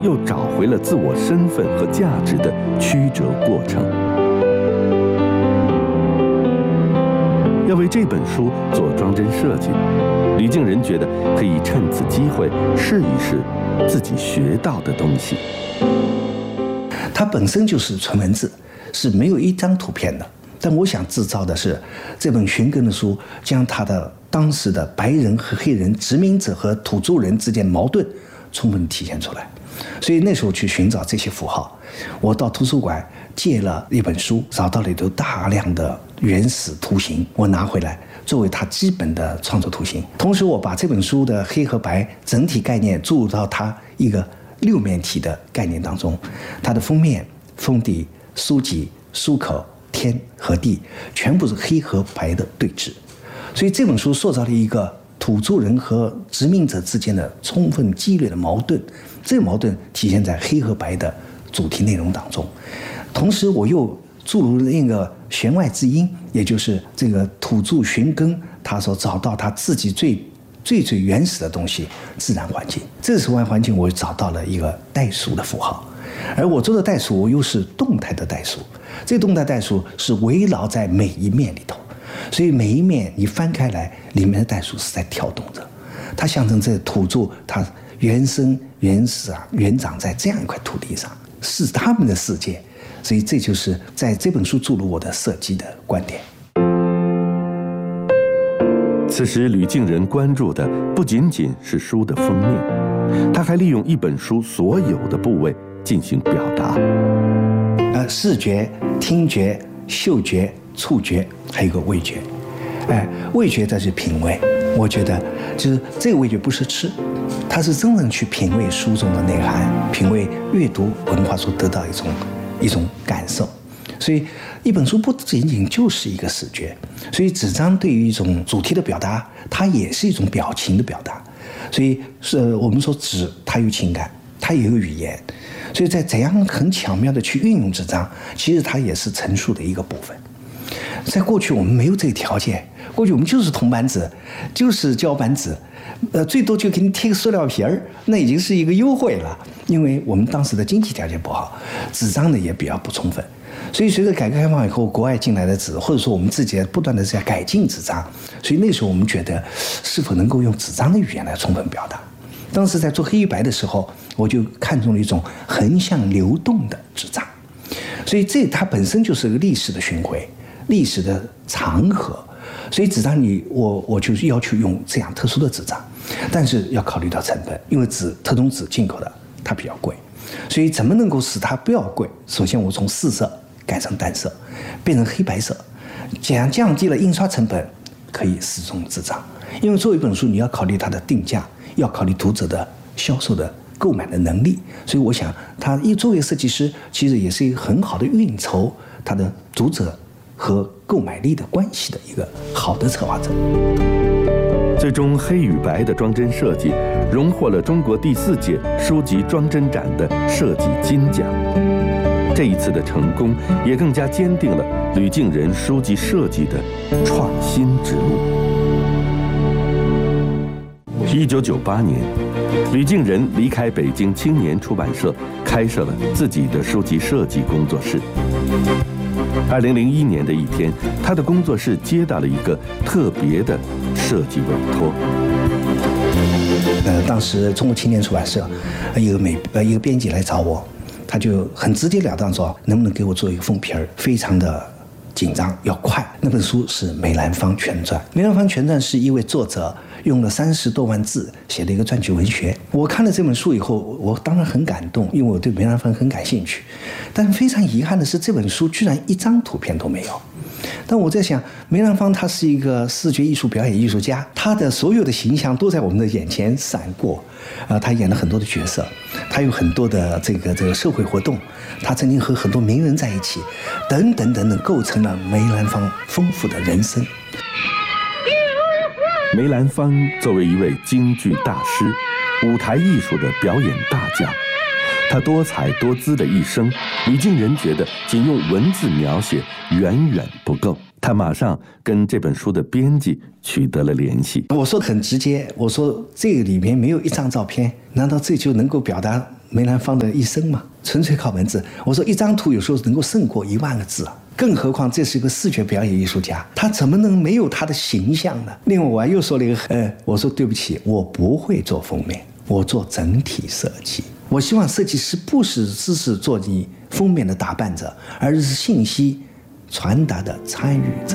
又找回了自我身份和价值的曲折过程。要为这本书做装帧设计，吕敬人觉得可以趁此机会试一试自己学到的东西。 它本身就是纯文字，是没有一张图片的。但我想制造的是这本寻根的书，将他的当时的白人和黑人、殖民者和土著人之间矛盾充分体现出来。所以那时候去寻找这些符号，我到图书馆借了一本书，找到里头大量的原始图形，我拿回来作为它基本的创作图形。同时我把这本书的黑和白整体概念注入到它一个6面体的概念当中，它的封面、封底、书籍、书口、天和地全部是黑和白的对峙。所以这本书塑造了一个土著人和殖民者之间的充分激烈的矛盾，这个矛盾体现在黑和白的主题内容当中。同时我又注入了一个弦外之音，也就是这个土著寻根他所找到他自己最原始的东西，自然环境。这个自然环境我找到了一个代数的符号，而我做的代数我又是动态的代数，这动态代数是围绕在每一面里头，所以每一面你翻开来，里面的代数是在跳动着，它象征这土著它原生原始原长在这样一块土地上，是他们的世界。所以这就是在这本书注入我的设计的观点。 此时吕敬人关注的不仅仅是书的封面，他还利用一本书所有的部位进行表达。 视觉、听觉、嗅觉、触觉，还有一个味觉。味觉这是品味，我觉得就是这个味觉不是吃，它是真正去品味书中的内涵，品味阅读文化所得到一种感受。所以一本书不仅仅就是一个视觉，所以纸张对于一种主题的表达，它也是一种表情的表达。所以我们说纸它有情感，它也有语言，所以在怎样很巧妙的去运用纸张，其实它也是陈述的一个部分。在过去我们没有这个条件，过去我们就是铜板纸，就是胶板纸，最多就给你贴个塑料皮儿，那已经是一个优惠了。因为我们当时的经济条件不好，纸张呢也比较不充分，所以随着改革开放以后，国外进来的纸，或者说我们自己不断的在改进纸张，所以那时候我们觉得是否能够用纸张的语言来充分表达。当时在做黑与白的时候，我就看中了一种横向流动的纸张，所以它本身就是个历史的巡回，历史的长河。所以纸张我就要求用这样特殊的纸张，但是要考虑到成本，因为特种纸进口的它比较贵，所以怎么能够使它不要贵？首先我从4色改成单色，变成黑白色，降低了印刷成本，可以使用纸张。因为做一本书你要考虑它的定价，要考虑读者的销售的购买的能力，所以我想他作为设计师，其实也是一个很好的运筹他的读者和购买力的关系的一个好的策划者。 最终黑与白的装帧设计荣获了中国第4届书籍装帧展的设计金奖。这一次的成功也更加坚定了吕敬人书籍设计的创新之路。1998年，吕敬人离开北京青年出版社，开设了自己的书籍设计工作室。2001年的一天，他的工作室接到了一个特别的设计委托。 当时中国青年出版社一个编辑来找我，他就很直截了当说，能不能给我做一个封皮儿，非常的紧张，要快。那本书是梅兰芳全传，梅兰芳全传是一位作者用了30多万字写的一个传记文学。我看了这本书以后，我当然很感动，因为我对梅兰芳很感兴趣。但非常遗憾的是，这本书居然一张图片都没有。但我在想，梅兰芳他是一个视觉艺术表演艺术家，他的所有的形象都在我们的眼前闪过。他演了很多的角色，他有很多的这个社会活动，他曾经和很多名人在一起，等等等等，构成了梅兰芳丰富的人生。 梅兰芳作为一位京剧大师、舞台艺术的表演大将，他多彩多姿的一生，吕敬人觉得仅用文字描写远远不够。他马上跟这本书的编辑取得了联系。 我说得很直接，我说这个里面没有一张照片，难道这就能够表达梅兰芳的一生嘛，纯粹靠文字。我说一张图有时候能够胜过10000个字啊，更何况这是一个视觉表演艺术家，他怎么能没有他的形象呢？另外我还又说了一个，我说对不起，我不会做封面，我做整体设计。我希望设计师不是只是做你封面的打扮者，而是信息传达的参与者。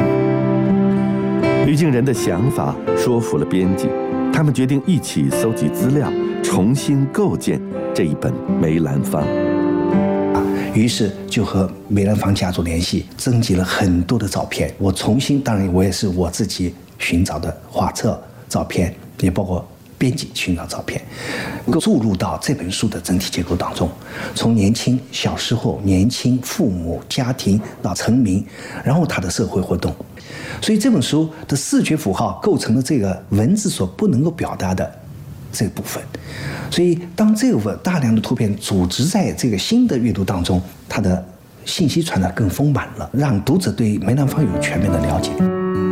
吕敬人的想法说服了编辑，他们决定一起搜集资料，重新构建这一本梅兰芳。 于是就和梅兰芳家族联系，征集了很多的照片。我重新，当然我也是我自己寻找的画册照片，也包括编辑寻找照片，注入到这本书的整体结构当中。从年轻小时候、年轻父母、家庭到成名，然后他的社会活动。所以这本书的视觉符号构成了这个文字所不能够表达的这个部分。所以当这个大量的图片组织在这个新的阅读当中，它的信息传达更丰满了，让读者对梅兰芳有全面的了解。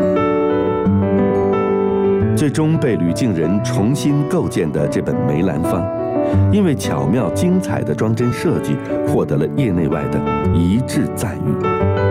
最终被吕敬人重新构建的这本梅兰芳，因为巧妙精彩的装帧设计，获得了业内外的一致赞誉。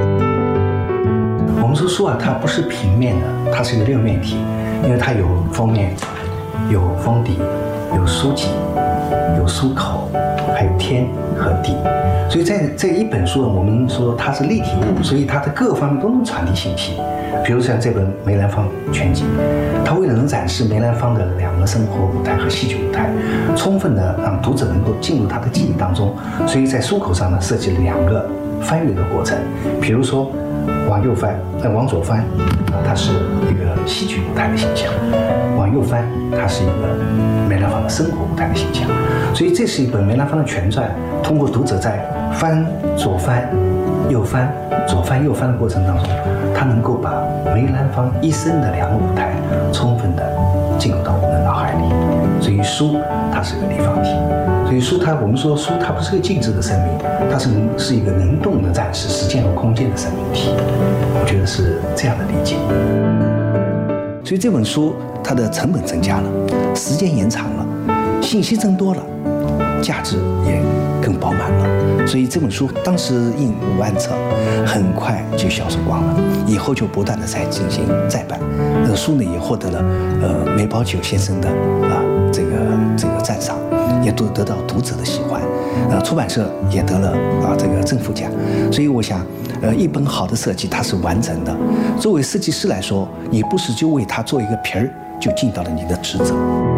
我们说书啊，它不是平面的，它是一个六面体，因为它有封面、有封底、有书脊、有书口，还有天和地。所以在这一本书，我们说它是立体物，所以它的各方面都能传递信息。比如像这本梅兰芳全集，它为了能展示梅兰芳的2个生活舞台和戏剧舞台，充分的让读者能够进入他的记忆当中，所以在书口上呢设计了2个翻阅的过程。比如说往左翻，它是一个戏剧舞台的形象；往右翻，它是一个梅兰芳的生活舞台的形象。所以这是一本梅兰芳的全传，通过读者在左翻、右翻、左翻右翻的过程当中，他能够把梅兰芳一生的2个舞台充分的进入到我们的脑海里。所以书它是一个立方体，所以我们说书它不是个静止的生命，它是一个能动的展示时间和空间的生命体。我觉得是这样的理解。所以这本书它的成本增加了，时间延长了，信息增多了，价值也更饱满了。所以这本书当时印5万册，很快就销售光了。以后就不断的在进行再版。书呢也获得了梅葆玖先生的这个赞赏，也得到读者的喜欢。出版社也得了这个正副奖。所以我想，一本好的设计它是完整的。作为设计师来说，你不是就为它做一个皮儿就尽到了你的职责。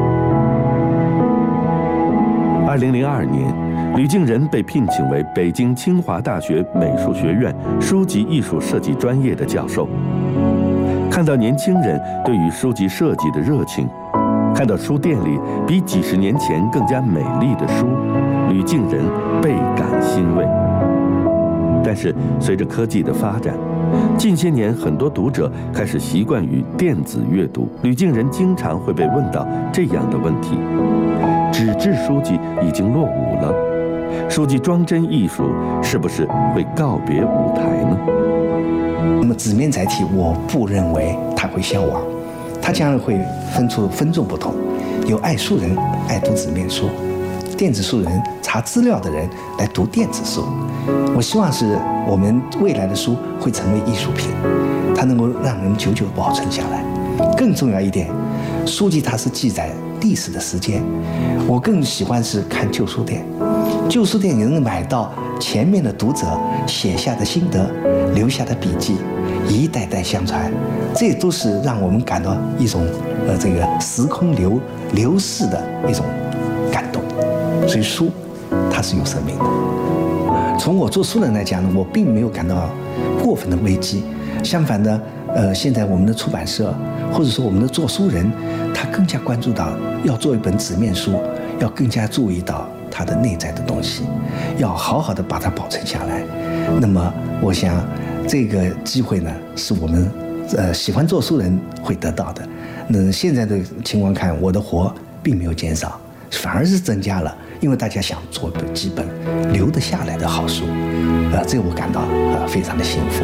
2002年，吕敬人被聘请为北京清华大学美术学院书籍艺术设计专业的教授。看到年轻人对于书籍设计的热情，看到书店里比几十年前更加美丽的书，吕敬人倍感欣慰。但是随着科技的发展，近些年很多读者开始习惯于电子阅读，吕敬人经常会被问到这样的问题：纸质书籍已经落伍了，书籍装帧艺术是不是会告别舞台呢？ 那么纸面载体，我不认为它会消亡，它将来会分众不同，有爱书人爱读纸面书，电子书人查资料的人来读电子书。我希望是我们未来的书会成为艺术品，它能够让人久久保存下来。更重要一点，书籍它是记载历史的时间，我更喜欢是看旧书店。旧书店也能买到前面的读者写下的心得，留下的笔记，一代代相传，这都是让我们感到一种这个时空流逝的一种感动。所以书它是有生命的。从我做书人来讲呢，我并没有感到过分的危机，相反的，现在我们的出版社或者说我们的做书人，他更加关注到要做一本纸面书，要更加注意到它的内在的东西，要好好的把它保存下来。那么我想这个机会呢，是我们喜欢做书人会得到的。那现在的情况看，我的活并没有减少，反而是增加了，因为大家想做几本留得下来的好书，这我感到非常的幸福。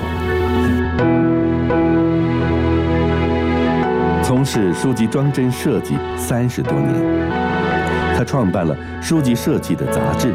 从事书籍装帧设计30多年， 他创办了书籍设计的杂志，